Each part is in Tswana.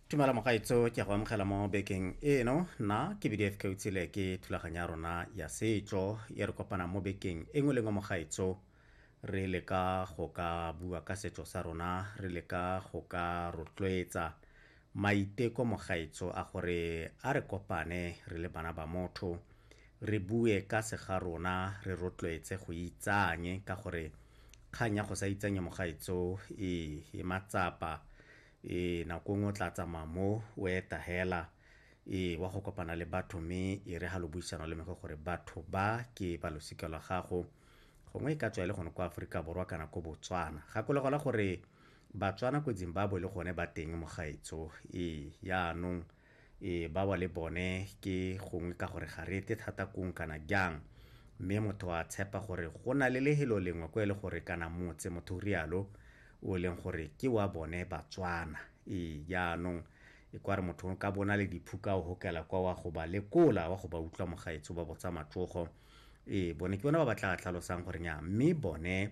Tumela mogaitso ke go amogela mo bekeng eno nna ke BDF ke utsile ke thulaganya rona ya setso e re kopana mo bekeng e nngwe le nngwe mogaitso re leka go ka bua ka setso sa rona re leka go ka rotloetsa maiteko mogaitso a gore a re kopane re le bana ba motho re bue ka sega rona re rotloetse go itsanye ka gore kgang ya go sa itsanye mogaitso e matsapa nako nngwe o tla tsamaya mo o eta hela wa go kopana le batho mme e re ga lo buisana le mege gore batho ba ke balosika la gago gongwe e ka tswa le gone kwa Aforika Borwa kana ko Botswana gakolego la gore Batswana ko Zimbabwe le gone ba teng mogaitso yaanong ba wa le bone ke gongwe ka gore ga re ete thata kong kana jang mme motho a tshepa gore go na le lehelo lengwe ko e le gore kana motse motho o rialo o leng gore ke wa bone Batswana yaanong kwa re motho ka bona le diphuka o hokela kwa wa go ba lekola wa go ba utlwa mogaitso ba botsa matsogo bone ke bona ba batla tlhalosang gore nya mme bone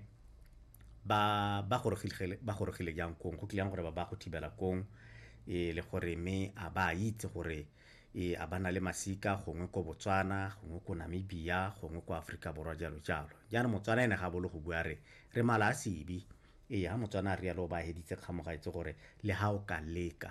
ba gorogile jang kong go tlilang gore ba go thibela kong le gore mme a ba itse gore a bana le masika gongwe ko Botswana gongwe ko Namibia gongwe ko Aforika Borwa jalo jalo jaanong Motswana ene ga bolo go bua re mala a sibi ha Motswana a rialo ba heditse kgamogaitse gore le ha o ka leka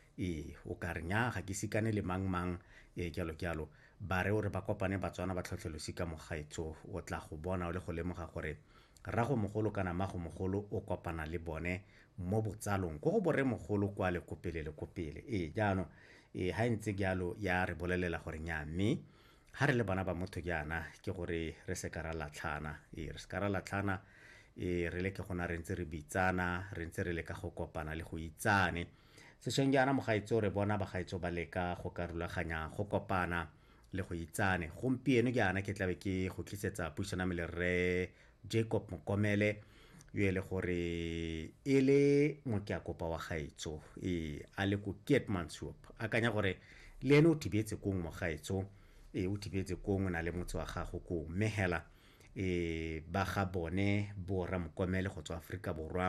o ka re nya ga ke sikane le mang jalo ba re ore ba kopane Batswana ba tlhotlhelo sika mogaitso o tla go bona o le go lemoga gore rago mogolo kana mago mogolo o kopana le bone mo botsalong go bore mogolo kwa le kopele jaanong ha ntse jalo ya re bolelela gore nya mme ha re le bana ba motho jana ke gore re se ka ra latlhana re se ka ra latlhana re leke gona re ntse re bitsana re ntse re leka go kopana le go itsane sešweng jana mogaitso re bona bagaitso ba leka go ka rulaganya go kopana le go itsane gompieno jana ke tlabe ke go tlisetsa puisana mele re Jacob Mokomele yo e le gore e le mokeakopa wa gaitso a le ko Keetmanshoop a kanya gore le ene o thibetse kong mogaitso o thibetse kong o na le motse wa gago ko mme hela ba ga bone Bora Mokomele go tswa Aforika Borwa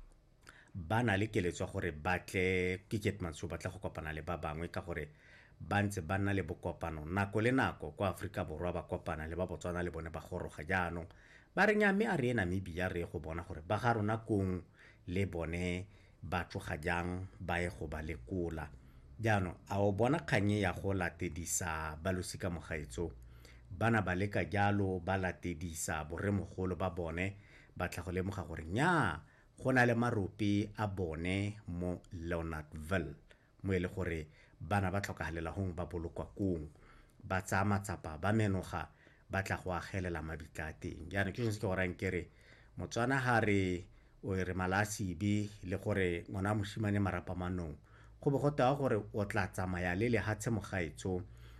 ba na le keletso gore batle ke Keetmanshoop ba tla go kopana le ba bangwe ka gore ba ntse ba nna le bokopano nako le nako kwa Aforika Borwa ba kopana le ba Botswana le bone ba goroga jaanong ba re nya mme a re Namibia re go bona gore ba ga rona kong le bone ba tsoga jang ba e go ba lekola jaanong a o bona kganye ya go latedisa balosika mogaitso bana ba leka jalo ba latedisa borremogolo ba bone ba tla go lemoga gore nya go na le maropi a bone mo Leonardville mo e le gore bana ba tlhokahalela hong ba bolokwa kong ba tsa matsapa ba menoga ba tla go agelela mabitla a teng jaanong ke se ke go rang kere Motswana ha re o re malasibi le gore ngwana moshimane marapa manong go bo go tawa gore o tla tsamaya le hatshe mogaitso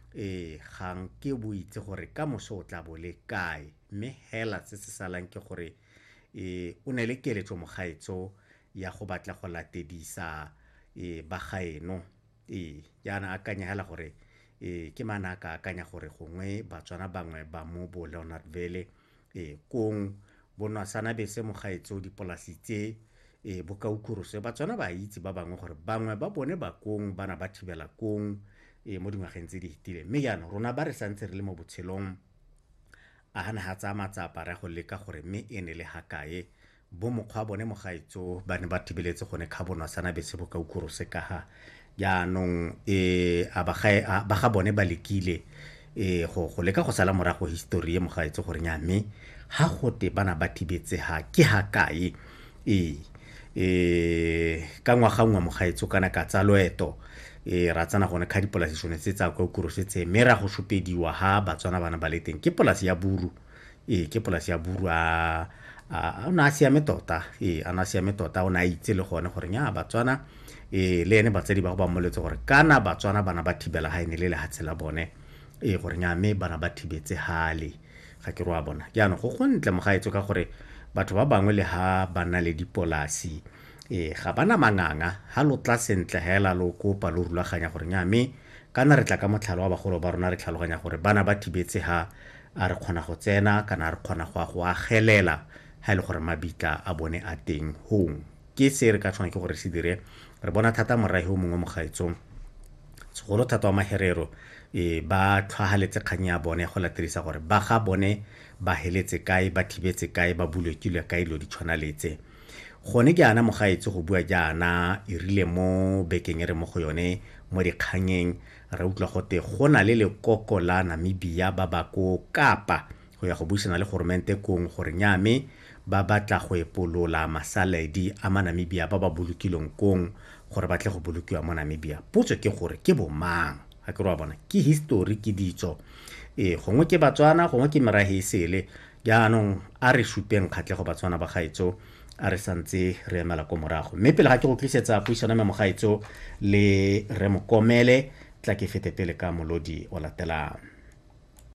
gang ke boitse gore ka moso o tla bole kae mme hela se se salang ke gore o ne le keletso mogaitso ya go batla go latedisa ba gaeno yana akanya hela gore ke mana ka akanya gore gongwe Batswana bangwe ba mo bo Leonardville kong bonwa sana bese mogaitso dipolasi tse bokaukuruse Batswana ba itse ba bangwe gore bangwe ba bone ba kong bana ba thibela kong mo dingwageng tse di hitile mme yana rona ba re santse re le mo botshelong a hana ha tsa matsapa ra go leka gore mme ene le hakae bo mokgwa bone mogaitso ba ne ba thibeletse gone ka bonwa sana bese bokaukuruse ka ha jaanong ba ga bone ba lekile go leka go sala morago history ye mogaitso gore nya mme ha gote bana ba thibetse ha ke ha kae ka ngwaga ngwa mogaitso kana ka tsa loeto ra tsana gone ka dipolasi sone tse tsa kwa kurusetse mme ra go supediwa ha Batswana bana ba le teng ke polasi ya buru ke polasi ya buru a na siame tota ana siame tota o na itse le gone gore nya Batswana le ene batsadi ba go ba mmoletse gore kana Batswana bana ba thibela ha ene le hatsela bone gore nya mme bana ba thibetse hale ga ke roa bona jaanong go ntle mogaitso ka gore batho ba bangwe le ha ba na le dipolasi ga bana manganga ha lo tla sentle hela lo kopa lo rulaganya gore nya mme kana re tla ka motlhalo wa bagolo ba rona re tlhaloganya gore bana ba thibetse ha a re kgona go tsena kana re kgona go agelela ha ile gore mabitla a bone a teng hong ke se re ka tshwana ke gore se dire re bona thata morahi o mongwe mo gaetsong segolo thata wa Maherero ba tlhagaletse kgang ya bone go latirisa gore ba ga bone ba heletse kae ba thibetse kae ba bulekilwe kae lo di tshwanaletse gone ke ana mogaetse go bua jaana rile mo bekeng re mo go yone mo dikganyeng re utlwa gote go na le lekoko la Namibia ba ba ko Kapa go ya go buisana le goromente kong gore nyame ba batla go epolola masaledi a Namibia ba ba bolokilong kong gore ba tle go bolokiwa mo Namibia potso ke gore ke bomang ha ke re bona ke history ke ditso gongwe ke Batswana gongwe ke merahi sele jaanong a re shupeng kgatlego Batswana ba gaetso a re santse re emela ko morago mme pele ga ke go tlisetsa puisano me mo gaetso le re mokomele tla ke fete pele ka molodi o latelang